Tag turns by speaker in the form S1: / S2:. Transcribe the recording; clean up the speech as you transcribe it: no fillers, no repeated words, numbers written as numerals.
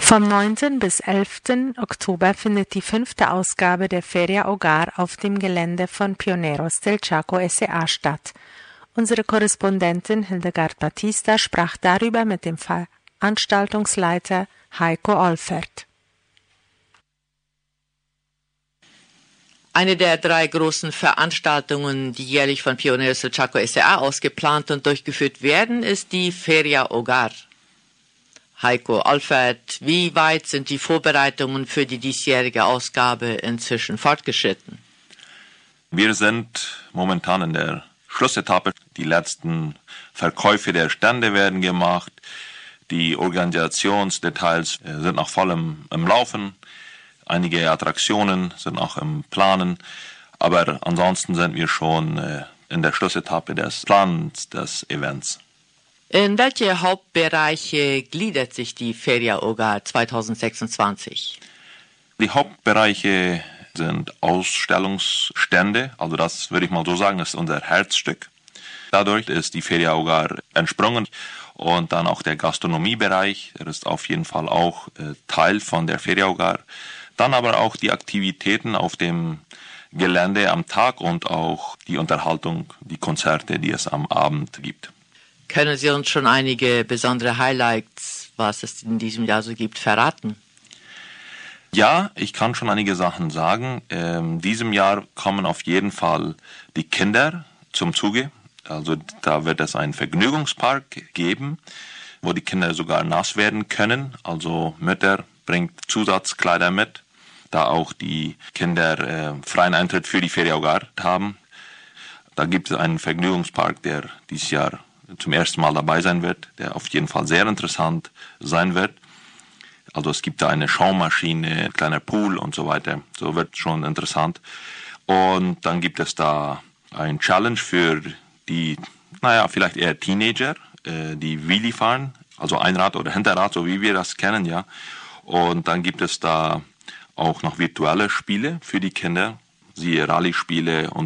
S1: Vom 9. bis 11. Oktober findet die 5. Ausgabe der Feria Hogar auf dem Gelände von Pioneros del Chaco S.A. statt. Unsere Korrespondentin Hildegard Batista sprach darüber mit dem Veranstaltungsleiter Heiko Olfert.
S2: Eine der 3 großen Veranstaltungen, die jährlich von Pioneros del Chaco S.A. ausgeplant und durchgeführt werden, ist die Feria Hogar. Heiko Olfert, wie weit sind die Vorbereitungen für die diesjährige Ausgabe inzwischen fortgeschritten?
S3: Wir sind momentan in der Schlussetappe. Die letzten Verkäufe der Stände werden gemacht. Die Organisationsdetails sind noch voll im Laufen. Einige Attraktionen sind auch im Planen. Aber ansonsten sind wir schon in der Schlussetappe des Planens des Events.
S2: In welche Hauptbereiche gliedert sich die Feria Hogar 2026?
S3: Die Hauptbereiche sind Ausstellungsstände, also das würde ich mal so sagen, ist unser Herzstück. Dadurch ist die Feria Hogar entsprungen und dann auch der Gastronomiebereich, der ist auf jeden Fall auch Teil von der Feria Hogar. Dann aber auch die Aktivitäten auf dem Gelände am Tag und auch die Unterhaltung, die Konzerte, die es am Abend gibt.
S2: Können Sie uns schon einige besondere Highlights, was es in diesem Jahr so gibt, verraten?
S3: Ja, ich kann schon einige Sachen sagen. In diesem Jahr kommen auf jeden Fall die Kinder zum Zuge. Also da wird es einen Vergnügungspark geben, wo die Kinder sogar nass werden können. Also Mütter bringt Zusatzkleider mit, da auch die Kinder freien Eintritt für die Feria Hogar haben. Da gibt es einen Vergnügungspark, der dieses Jahr zum ersten Mal dabei sein wird, der auf jeden Fall sehr interessant sein wird. Also es gibt da eine Schaumaschine, ein kleiner Pool und so weiter. So wird schon interessant. Und dann gibt es da ein Challenge für die, vielleicht eher Teenager, die Wheelie fahren, also Einrad oder Hinterrad, so wie wir das kennen, ja. Und dann gibt es da auch noch virtuelle Spiele für die Kinder, siehe Rallye-Spiele und